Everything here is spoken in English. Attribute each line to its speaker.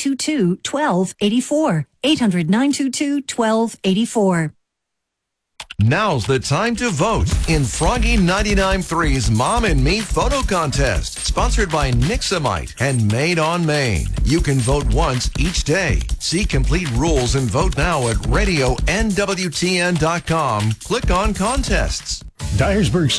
Speaker 1: 800-922-1284. 800-922-1284.
Speaker 2: Now's the time to vote in Froggy 99.3's Mom and Me Photo Contest, sponsored by Nixamite and Made on Maine. You can vote once each day. See complete rules and vote now at radionwtn.com. Click on contests.
Speaker 3: Dyersburg